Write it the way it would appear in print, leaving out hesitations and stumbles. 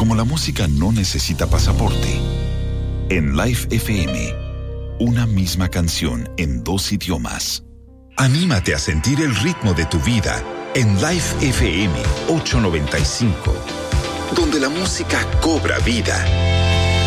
como la música no necesita pasaporte. En Live FM, una misma canción en 2 idiomas. Anímate a sentir el ritmo de tu vida en Live FM 895, donde la música cobra vida.